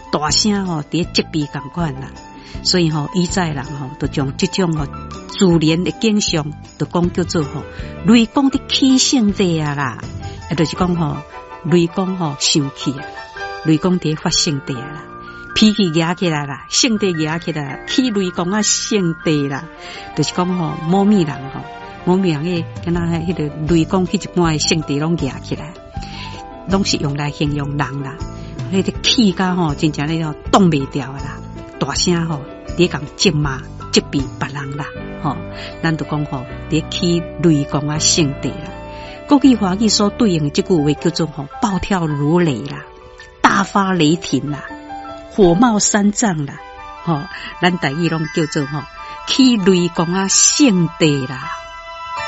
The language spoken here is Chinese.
大声吼，伫责备共款啦。所以以早人都将这种自然的景象，就讲叫做雷公的起圣地啊啦，就是讲雷公生气啊，雷公伫发圣地啊啦，脾气压起来啦，圣地压起来，起雷公啊圣地啦，就是讲某米人某米人个敢若迄个雷公迄一半的圣地拢压起来，拢是用来形容人啦，迄个气甲真正咧挡袂掉啦，大声伫讲责骂责备别人啦，咱就讲伫起雷公啊圣地啦。国语华语所对应的这句话叫做暴跳如雷啦，大发雷霆啦，火冒三丈啦，咱台语拢叫做起雷公啊圣地啦。